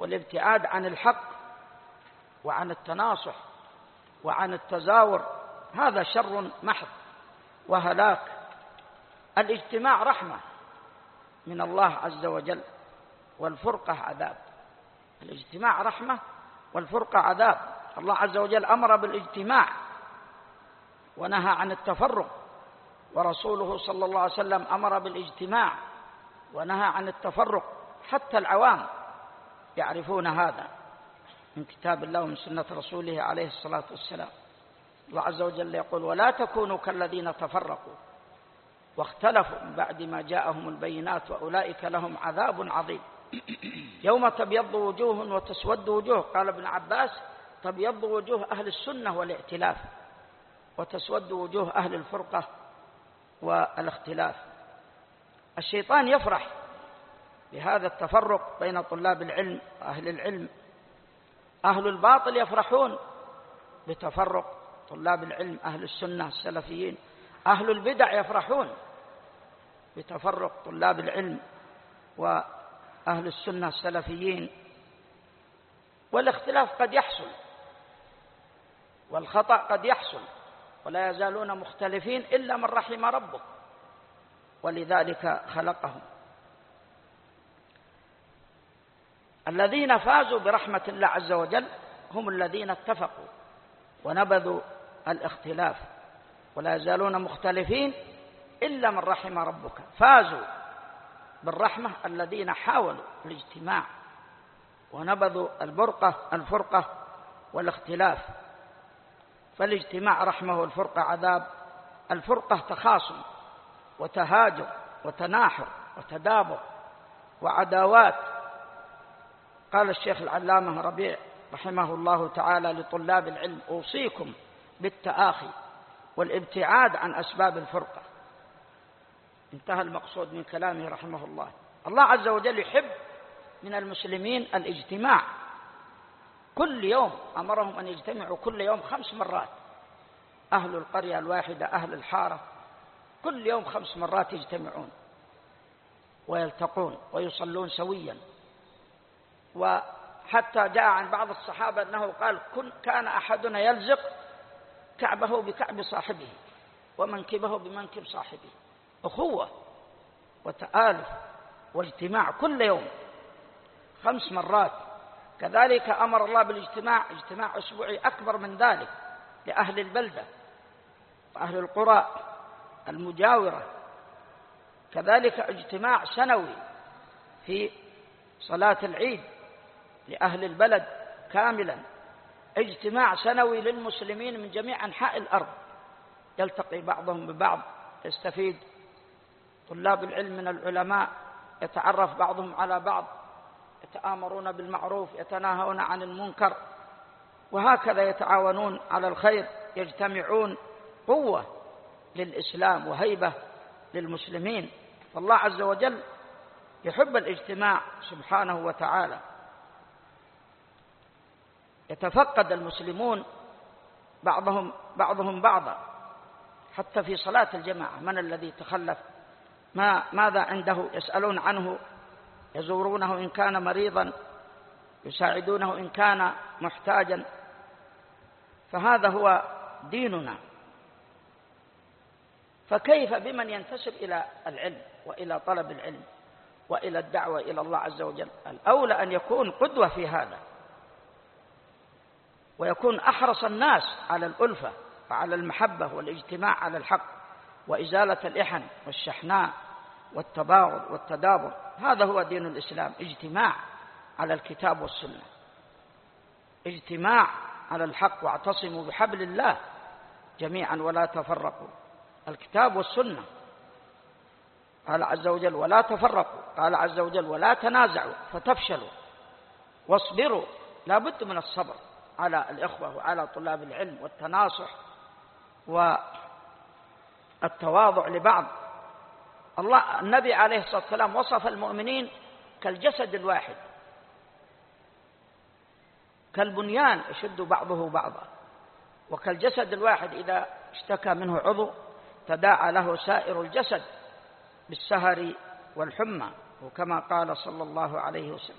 والابتعاد عن الحق وعن التناصح وعن التزاور، هذا شر محض وهلاك. الاجتماع رحمة من الله عز وجل، والفرقة عذاب. الاجتماع رحمة والفرقة عذاب. الله عز وجل أمر بالاجتماع ونهى عن التفرق، ورسوله صلى الله عليه وسلم أمر بالاجتماع ونهى عن التفرق. حتى العوام يعرفون هذا من كتاب الله ومن سنة رسوله عليه الصلاة والسلام. الله عز وجل يقول: ولا تكونوا كالذين تفرقوا واختلفوا من بعد ما جاءهم البينات وأولئك لهم عذاب عظيم. يوم تبيض وجوه وتسود وجوه. قال ابن عباس: تبيض وجوه أهل السنة والائتلاف، وتسود وجوه أهل الفرقة والاختلاف. الشيطان يفرح بهذا التفرق بين طلاب العلم وأهل العلم. أهل الباطل يفرحون بتفرق طلاب العلم أهل السنة السلفيين. أهل البدع يفرحون بتفرق طلاب العلم وأهل السنة السلفيين. والاختلاف قد يحصل والخطأ قد يحصل، ولا يزالون مختلفين إلا من رحم ربك، ولذلك خلقهم. الذين فازوا برحمة الله عز وجل هم الذين اتفقوا ونبذوا الاختلاف، ولا يزالون مختلفين إلا من رحم ربك. فازوا بالرحمة الذين حاولوا الاجتماع ونبذوا الفرقة والاختلاف. فالاجتماع رحمة والفرقة عذاب. الفرقة تخاصم وتهاجر وتناحر وتدابر وعداوات. قال الشيخ العلامة ربيع رحمه الله تعالى لطلاب العلم: أوصيكم بالتآخي والابتعاد عن أسباب الفرقة. انتهى المقصود من كلامه رحمه الله. الله عز وجل يحب من المسلمين الاجتماع. كل يوم أمرهم أن يجتمعوا كل يوم 5 مرات. أهل القرية الواحدة، أهل الحارة، كل يوم 5 مرات يجتمعون ويلتقون ويصلون سويا. وحتى جاء عن بعض الصحابة أنه قال: كان أحدنا يلزق كعبه بكعب صاحبه ومنكبه بمنكب صاحبه. أخوة وتآلف واجتماع كل يوم 5 مرات. كذلك أمر الله بالاجتماع، اجتماع أسبوعي أكبر من ذلك لأهل البلدة وأهل القرى المجاورة. كذلك اجتماع سنوي في صلاة العيد لأهل البلد كاملا. اجتماع سنوي للمسلمين من جميع أنحاء الأرض، يلتقي بعضهم ببعض، يستفيد طلاب العلم من العلماء، يتعرف بعضهم على بعض، يتآمرون بالمعروف، يتناهون عن المنكر، وهكذا يتعاونون على الخير، يجتمعون. قوة للإسلام وهيبة للمسلمين. فالله عز وجل يحب الاجتماع سبحانه وتعالى. يتفقد المسلمون بعضهم بعضا حتى في صلاة الجماعة. من الذي تخلف؟ ماذا عنده؟ يسألون عنه، يزورونه إن كان مريضا، يساعدونه إن كان محتاجا. فهذا هو ديننا. فكيف بمن ينتسب إلى العلم وإلى طلب العلم وإلى الدعوة إلى الله عز وجل؟ الأولى أن يكون قدوة في هذا، ويكون أحرص الناس على الألفة وعلى المحبة والاجتماع على الحق وإزالة الإحن والشحناء والتباغض والتدابر. هذا هو دين الإسلام: اجتماع على الكتاب والسنة، اجتماع على الحق. واعتصموا بحبل الله جميعا ولا تفرقوا. الكتاب والسنة. قال عز وجل: ولا تفرقوا. قال عز وجل: ولا تنازعوا فتفشلوا واصبروا. لا بد من الصبر على الإخوة وعلى طلاب العلم، والتناصح والتواضع لبعض. النبي عليه الصلاة والسلام وصف المؤمنين كالجسد الواحد، كالبنيان يشد بعضه بعضا. وكالجسد الواحد إذا اشتكى منه عضو تداعى له سائر الجسد بالسهر والحمى، وكما قال صلى الله عليه وسلم.